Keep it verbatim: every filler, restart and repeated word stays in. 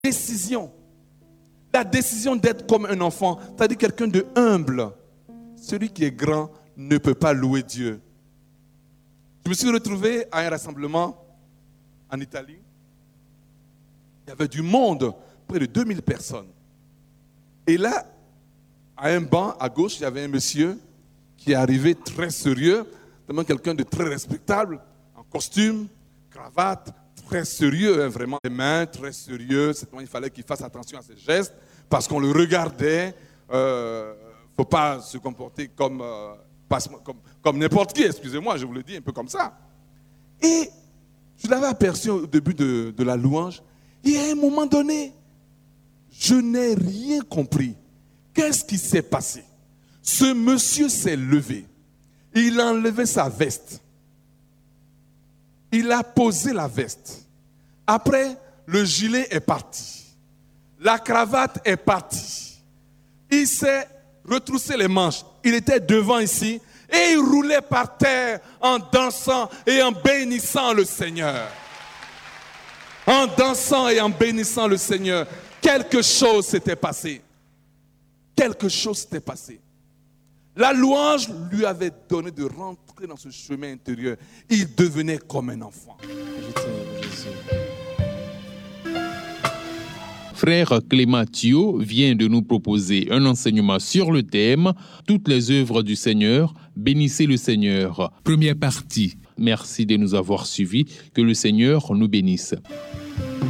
décision. La décision d'être comme un enfant, c'est-à-dire quelqu'un de humble. Celui qui est grand ne peut pas louer Dieu. Je me suis retrouvé à un rassemblement en Italie. Il y avait du monde, près de deux mille personnes. Et là, à un banc à gauche, il y avait un monsieur qui est arrivé très sérieux, vraiment quelqu'un de très respectable, en costume, cravate, très sérieux, hein, vraiment. Les mains, très sérieux. Il fallait qu'il fasse attention à ses gestes parce qu'on le regardait. Il euh, ne faut pas se comporter comme, euh, comme, comme n'importe qui, excusez-moi, je vous le dis un peu comme ça. Et je l'avais aperçu au début de, de la louange. Et à un moment donné, je n'ai rien compris. Qu'est-ce qui s'est passé? Ce monsieur s'est levé. Il a enlevé sa veste. Il a posé la veste. Après, le gilet est parti. La cravate est partie. Il s'est retroussé les manches. Il était devant ici et il roulait par terre en dansant et en bénissant le Seigneur. En dansant et en bénissant le Seigneur. Quelque chose s'était passé. Quelque chose s'était passé. La louange lui avait donné de rentrer dans ce chemin intérieur. Il devenait comme un enfant. Frère Clément Thio vient de nous proposer un enseignement sur le thème « Toutes les œuvres du Seigneur, bénissez le Seigneur ». Première partie. Merci de nous avoir suivis. Que le Seigneur nous bénisse.